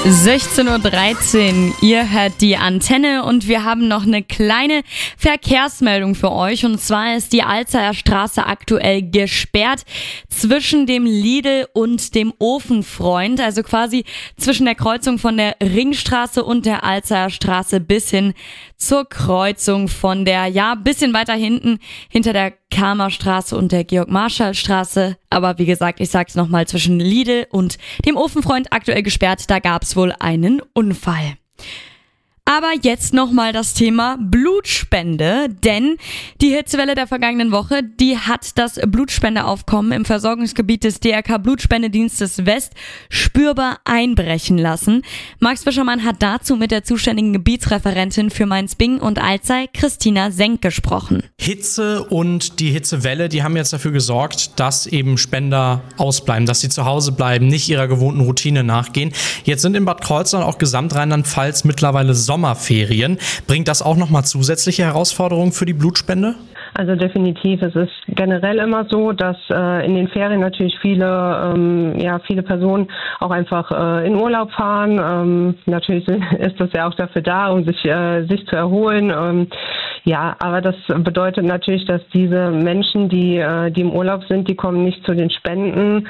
16:13 Uhr, ihr hört die Antenne und wir haben noch eine kleine Verkehrsmeldung für euch. Und zwar ist die Alzeyer Straße aktuell gesperrt zwischen dem Lidl und dem Ofenfreund. Also quasi zwischen der Kreuzung von der Ringstraße und der Alzeyer Straße bis hin zur Kreuzung von der, bisschen weiter hinten, hinter der Karmerstraße und der Georg-Marschall-Straße. Aber wie gesagt, ich sag's nochmal, zwischen Lidl und dem Ofenfreund aktuell gesperrt. Da gab's wohl einen Unfall. Aber jetzt nochmal das Thema Blutspende, denn die Hitzewelle der vergangenen Woche, die hat das Blutspendeaufkommen im Versorgungsgebiet des DRK Blutspendedienstes West spürbar einbrechen lassen. Max Fischermann hat dazu mit der zuständigen Gebietsreferentin für Mainz-Bingen und Alzey, Christina Senk, gesprochen. Hitze und die Hitzewelle, die haben jetzt dafür gesorgt, dass eben Spender ausbleiben, dass sie zu Hause bleiben, nicht ihrer gewohnten Routine nachgehen. Jetzt sind in Bad Kreuznach und auch Gesamt-Rheinland-Pfalz mittlerweile Sommerferien. Bringt das auch nochmal zusätzliche Herausforderungen für die Blutspende? Also definitiv. Es ist generell immer so, dass in den Ferien natürlich viele Personen auch einfach in Urlaub fahren. Natürlich ist das ja auch dafür da, um sich zu erholen. Aber das bedeutet natürlich, dass diese Menschen, die im Urlaub sind, die kommen nicht zu den Spenden.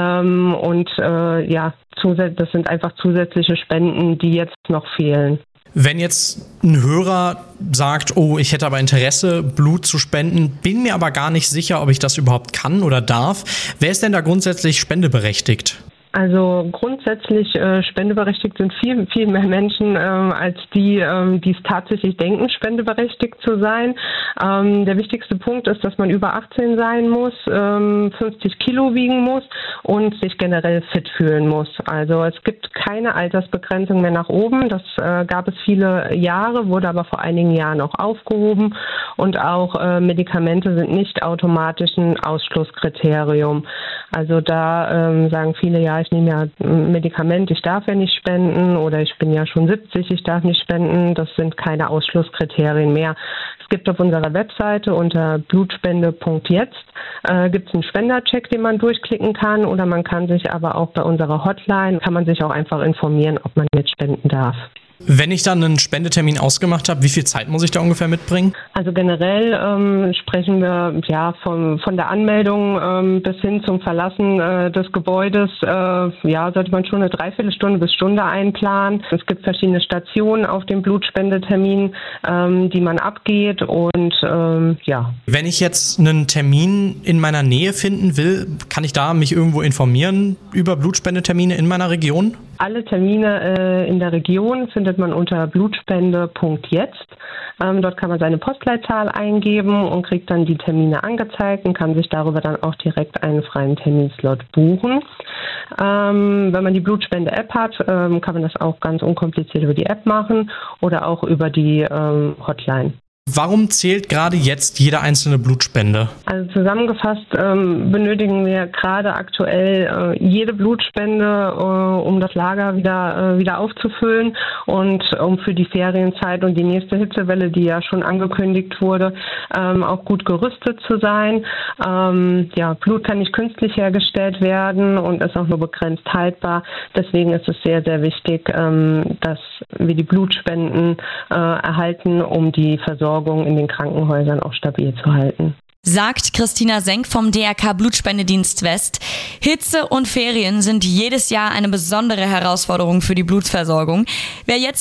Das sind einfach zusätzliche Spenden, die jetzt noch fehlen. Wenn jetzt ein Hörer sagt, ich hätte aber Interesse, Blut zu spenden, bin mir aber gar nicht sicher, ob ich das überhaupt kann oder darf. Wer ist denn da grundsätzlich spendeberechtigt? Also grundsätzlich spendeberechtigt sind viel, viel mehr Menschen als die es tatsächlich denken, spendeberechtigt zu sein. Der wichtigste Punkt ist, dass man über 18 sein muss, 50 Kilo wiegen muss und sich generell fit fühlen muss. Also es gibt keine Altersbegrenzung mehr nach oben. Das gab es viele Jahre, wurde aber vor einigen Jahren auch aufgehoben. Und auch Medikamente sind nicht automatisch ein Ausschlusskriterium. Also da sagen viele, ich nehme ja ein Medikament, ich darf ja nicht spenden, oder ich bin ja schon 70, ich darf nicht spenden. Das sind keine Ausschlusskriterien mehr. Es gibt auf unserer Webseite unter blutspende.jetzt gibt es einen Spendercheck, den man durchklicken kann, oder man kann sich aber auch bei unserer Hotline, kann man sich auch einfach informieren, ob man jetzt spenden darf. Wenn ich dann einen Spendetermin ausgemacht habe, wie viel Zeit muss ich da ungefähr mitbringen? Also generell sprechen wir von der Anmeldung bis hin zum Verlassen des Gebäudes, sollte man schon eine Dreiviertelstunde bis Stunde einplanen. Es gibt verschiedene Stationen auf dem Blutspendetermin, die man abgeht und Wenn ich jetzt einen Termin in meiner Nähe finden will, kann ich da mich irgendwo informieren über Blutspendetermine in meiner Region? Alle Termine in der Region findet man unter blutspende.jetzt. Dort kann man seine Postleitzahl eingeben und kriegt dann die Termine angezeigt und kann sich darüber dann auch direkt einen freien Terminslot buchen. Wenn man die Blutspende-App hat, kann man das auch ganz unkompliziert über die App machen oder auch über die Hotline. Warum zählt gerade jetzt jede einzelne Blutspende? Also zusammengefasst benötigen wir gerade aktuell jede Blutspende, um das Lager wieder aufzufüllen und um für die Ferienzeit und die nächste Hitzewelle, die ja schon angekündigt wurde, auch gut gerüstet zu sein. Blut kann nicht künstlich hergestellt werden und ist auch nur begrenzt haltbar. Deswegen ist es sehr, sehr wichtig, dass wir die Blutspenden erhalten, um die Versorgung in den Krankenhäusern auch stabil zu halten. Sagt Christina Senk vom DRK Blutspendedienst West. Hitze und Ferien sind jedes Jahr eine besondere Herausforderung für die Blutversorgung. Wer jetzt